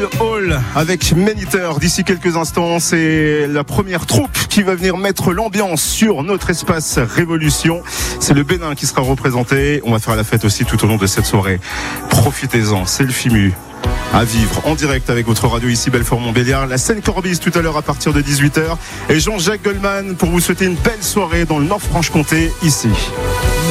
Hall avec Maneater. D'ici quelques instants, c'est la première troupe qui va venir mettre l'ambiance sur notre espace Révolution. C'est le Bénin qui sera représenté. On va faire la fête aussi tout au long de cette soirée. Profitez-en, c'est le FIMU à vivre en direct avec votre radio ici Belfort-Montbéliard. La scène Corbise tout à l'heure à partir de 18h. Et Jean-Jacques Goldman pour vous souhaiter une belle soirée dans le Nord-Franche-Comté ici.